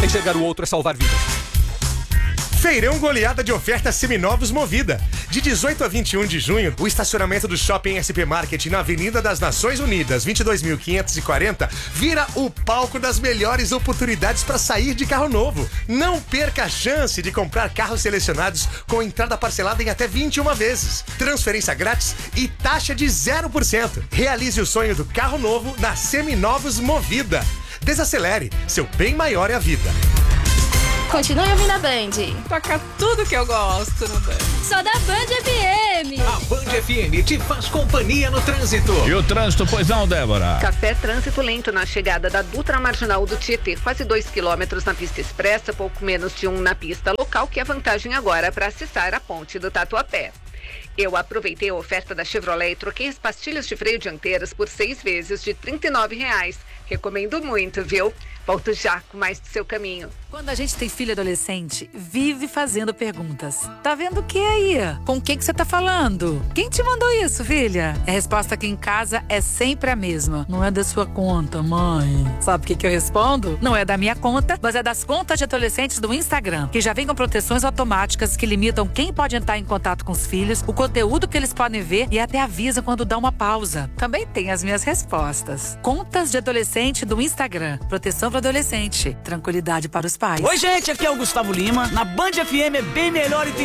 Enxergar o outro é salvar vidas. Feirão goleada de ofertas seminovos Movida. De 18 a 21 de junho, o estacionamento do Shopping SP Market na Avenida das Nações Unidas, 22.540, vira o palco das melhores oportunidades para sair de carro novo. Não perca a chance de comprar carros selecionados com entrada parcelada em até 21 vezes, transferência grátis e taxa de 0%. Realize o sonho do carro novo na Seminovos Movida. Desacelere, seu bem maior é a vida. Continue ouvindo a Band. Toca tudo que eu gosto no Band. Só da Band FM. A Band FM te faz companhia no trânsito. E o trânsito, pois não, Débora? Café, trânsito lento na chegada da Dutra Marginal do Tietê. Quase 2 quilômetros na pista expressa, pouco menos de 1 na pista local, que é vantagem agora para acessar a ponte do Tatuapé. Eu aproveitei a oferta da Chevrolet e troquei as pastilhas de freio dianteiras por 6 vezes de R$ 39. Recomendo muito, viu? Volto já com mais do seu caminho. Quando a gente tem filho adolescente, vive fazendo perguntas. Tá vendo o que aí? Com quem que você tá falando? Quem te mandou isso, filha? A resposta aqui em casa é sempre a mesma. Não é da sua conta, mãe. Sabe o que eu respondo? Não é da minha conta, mas é das contas de adolescentes do Instagram, que já vem com proteções automáticas que limitam quem pode entrar em contato com os filhos, o conteúdo que eles podem ver e até avisa quando dá uma pausa. Também tem as minhas respostas. Contas de adolescente do Instagram. Proteção para adolescente. Tranquilidade para os pais. Oi, gente, aqui é o Gustavo Lima. Na Band FM é bem melhor e tem